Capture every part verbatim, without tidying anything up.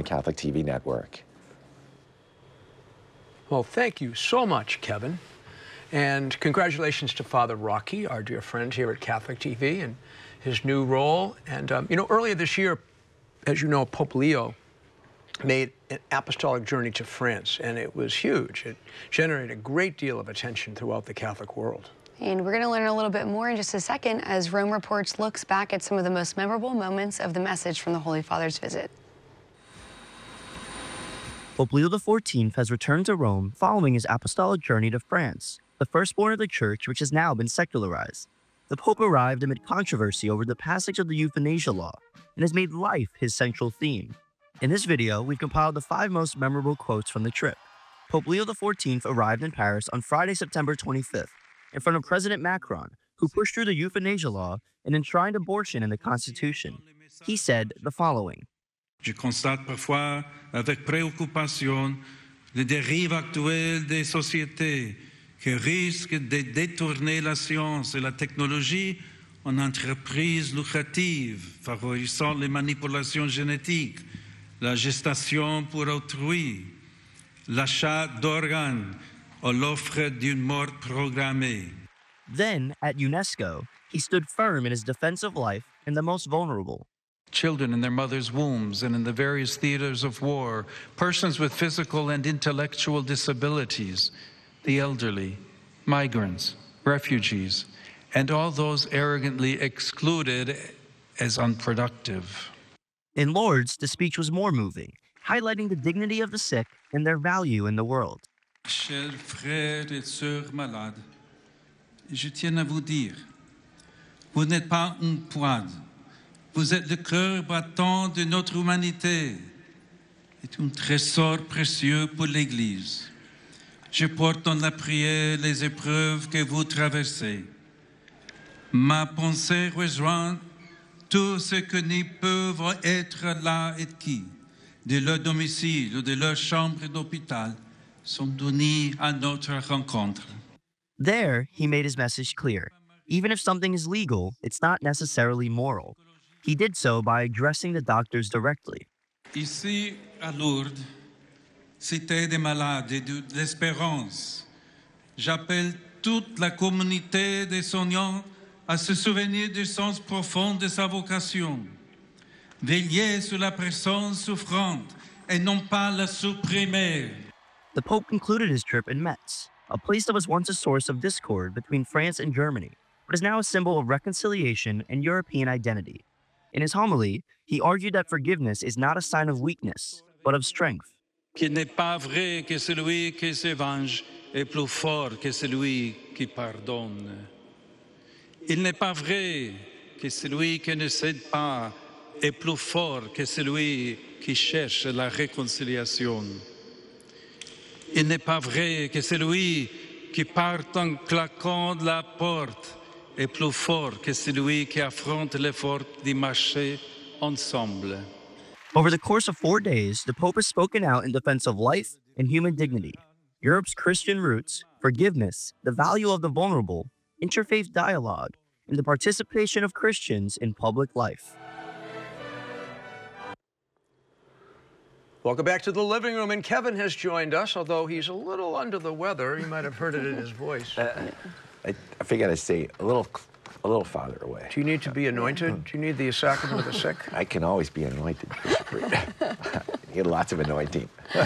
the Catholic T V network. Well, thank you so much, Kevin. And congratulations to Father Rocky, our dear friend here at Catholic T V, and his new role. And, um, you know, earlier this year, as you know, Pope Leo made an apostolic journey to France, and it was huge. It generated a great deal of attention throughout the Catholic world. And we're going to learn a little bit more in just a second as Rome Reports looks back at some of the most memorable moments of the message from the Holy Father's visit. Pope Leo the fourteenth has returned to Rome following his apostolic journey to France, the firstborn of the Church, which has now been secularized. The Pope arrived amid controversy over the passage of the euthanasia law and has made life his central theme. In this video, we've compiled the five most memorable quotes from the trip. Pope Leo the fourteenth arrived in Paris on Friday, September twenty-fifth, in front of President Macron, who pushed through the euthanasia law and enshrined abortion in the Constitution. He said the following. Je constate parfois avec préoccupation les dérives actuelles des sociétés qui risquent de détourner la science et la technologie en entreprises lucratives, favorisant les manipulations génétiques, la gestation pour autrui, l'achat d'organes ou l'offre d'une mort programmée. Then, at UNESCO, he stood firm in his defense of life and the most vulnerable. Children in their mothers' wombs and in the various theaters of war, persons with physical and intellectual disabilities, the elderly, migrants, refugees, and all those arrogantly excluded as unproductive. In Lourdes, the speech was more moving, highlighting the dignity of the sick and their value in the world. Chers frères et sœurs malades, je tiens à vous dire, vous n'êtes pas un poids, vous êtes le cœur battant de notre humanité. C'est un trésor précieux pour l'Église. Je porte dans la prière les épreuves que vous traversez. Ma pensée rejoint tous ceux qui ne peuvent être là et qui, de leur domicile ou de leur chambre d'hôpital, sont unis à notre rencontre. There, he made his message clear. Even if something is legal, it's not necessarily moral. He did so by addressing the doctors directly. Ici, à Lourdes, cité des malades et de l'espérance, j'appelle toute la communauté des soignants à se souvenir du sens profond de sa vocation. Veiller sur la personne souffrante et non pas la supprimer. The Pope concluded his trip in Metz, a place that was once a source of discord between France and Germany, but is now a symbol of reconciliation and European identity. In his homily, he argued that forgiveness is not a sign of weakness, but of strength. Qu'il n'est pas vrai que celui qui se venge est plus fort que celui qui pardonne. Il n'est pas vrai que celui qui ne cède pas est plus fort que celui qui cherche la réconciliation. Il n'est pas vrai que celui qui part en claquant la porte est plus fort que celui qui affronte l'effort d'y marcher ensemble. Over the course of four days, the Pope has spoken out in defense of life and human dignity, Europe's Christian roots, forgiveness, the value of the vulnerable, interfaith dialogue, and the participation of Christians in public life. Welcome back to the living room, and Kevin has joined us, although he's a little under the weather. You might have heard it in his voice. Uh, I, I figured I'd stay a little, a little farther away. Do you need to be anointed? Do you need the sacrament of the sick? I can always be anointed. You get lots of anointing.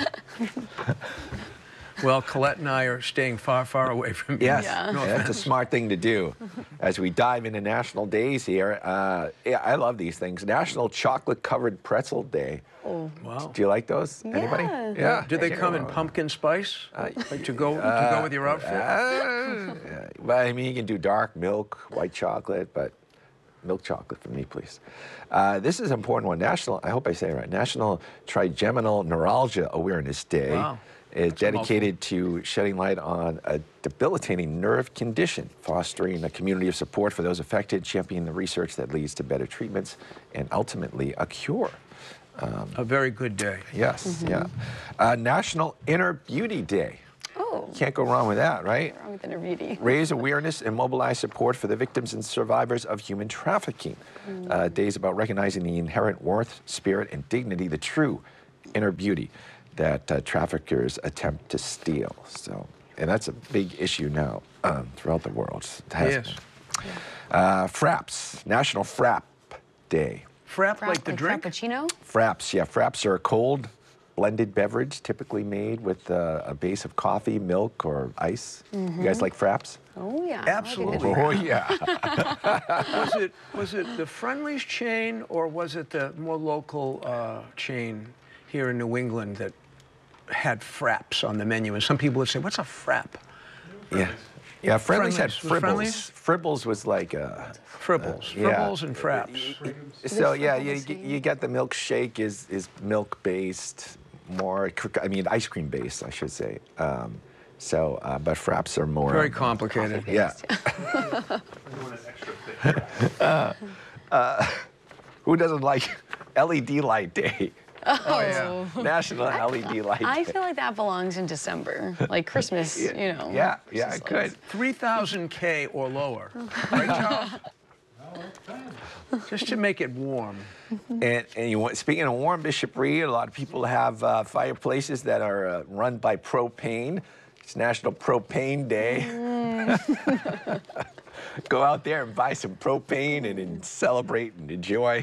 Well, Colette and I are staying far, far away from you. Yes, Yeah. No that's a smart thing to do. As we dive into national days here, uh, yeah, I love these things. National Chocolate Covered Pretzel Day. Oh. Wow. Do you like those? Yeah. Anybody? Yeah. Do they Yeah. come in pumpkin spice? Uh, Like to go to go with your outfit? Uh, yeah. Well, I mean, you can do dark milk, white chocolate, but milk chocolate for me, please. Uh, this is an important one. National, I hope I say it right, National Trigeminal Neuralgia Awareness Day. Wow. Is dedicated to shedding light on a debilitating nerve condition, fostering a community of support for those affected, championing the research that leads to better treatments, and ultimately a cure. Um, A very good day. yes, Mm-hmm. yeah. Uh, National Inner Beauty Day. Oh. Can't go wrong with that, right? What's wrong with inner beauty? Raise awareness and mobilize support for the victims and survivors of human trafficking. Mm. Uh, days about recognizing the inherent worth, spirit, and dignity, the true inner beauty that uh, traffickers attempt to steal. So, and that's a big issue now um, throughout the world. It has Yes. been. Uh, Fraps, National Frap Day. Frap, Frap, like the drink? Frappuccino? Fraps, yeah, fraps are a cold blended beverage typically made with uh, a base of coffee, milk, or ice. You guys like fraps? Oh, yeah. I like a good Absolutely. frap. Oh, yeah. Was it was it the Friendly's chain or was it the more local uh, chain here in New England that had fraps on the menu? And some people would say, "What's a frap?" yeah. Yeah, Friendly's had Friendly's. Was Friendly's? Fribbles. Fribbles was like a... Fribbles, yeah. Fribbles and fraps. So yeah, you, Fribbles, you get the milkshake is is milk based, more I mean ice cream based, I should say. Um, so, uh, but fraps are more Very um, complicated. Yeah. uh, uh, who doesn't like L E D light day? Oh yeah. National L E D light I day. feel like that belongs in December, like Christmas, you know. Yeah, yeah, Christmas it could. lights. three thousand K or lower, right, Charles? Just to make it warm. And, and you want, speaking of warm, Bishop Reed, a lot of people have uh, fireplaces that are uh, run by propane. It's National Propane Day. Mm. Go out there and buy some propane and, and celebrate and enjoy.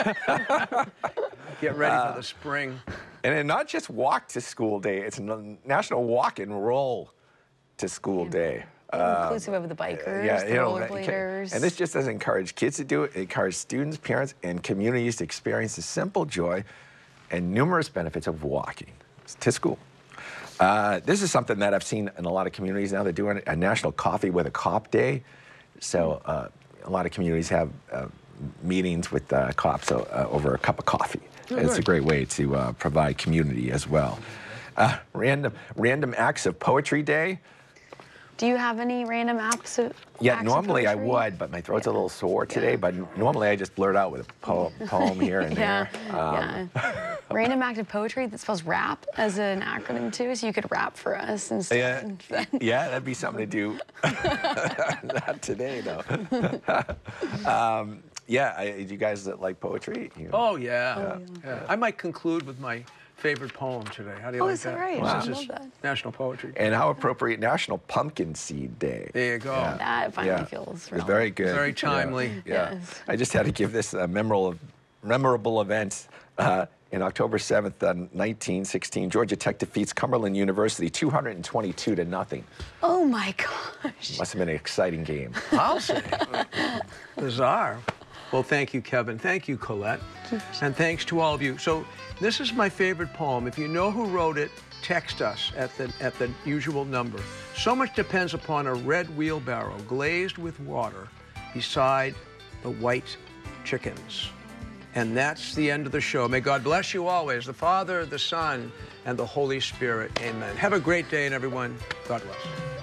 Get ready for the spring. And then not just walk to school day, it's a National Walk and Roll to School Day. Inclusive of the bikers, Yeah, the you know, that- rollerbladers. and this just doesn't encourage kids to do it. It encourages students, parents, and communities to experience the simple joy and numerous benefits of walking to school. Uh, this is something that I've seen in a lot of communities now. They're doing a National Coffee with a Cop Day. So uh, a lot of communities have uh, meetings with uh, cops uh, over a cup of coffee. Oh, it's a good. great way to uh, provide community as well. Uh, random, random Acts of Poetry Day. Do you have any random apps of Yeah, acts of normally I poetry? would, but my throat's a Yeah. little sore today. But normally I just blurt out with a poem, poem here and Yeah, there. Um, yeah. Random act of poetry that spells rap as an acronym too, so you could rap for us instead. Yeah, yeah, that'd be something to do. Not today, though. um, yeah, I, do you guys like poetry? You know? Oh yeah. yeah. I might conclude with my favorite poem today. How do you Oh, like is that that? right? Since Wow. I it's love that. National Poetry. And how appropriate, National Pumpkin Seed Day. There you go. That finally Yeah, feels it's relevant. very good. Very Yeah, timely. Yeah, Yes. I just had to give this a memorable, memorable event. Uh, in October seventh, uh, nineteen sixteen, Georgia Tech defeats Cumberland University two hundred twenty-two to nothing. Oh my gosh. Must have been an exciting game. I'll say. Bizarre. Well, thank you, Kevin. Thank you, Colette. And thanks to all of you. So this is my favorite poem. If you know who wrote it, text us at the, at the usual number. So much depends upon a red wheelbarrow glazed with water beside the white chickens. And that's the end of the show. May God bless you always, the Father, the Son, and the Holy Spirit. Amen. Have a great day, and everyone, God bless.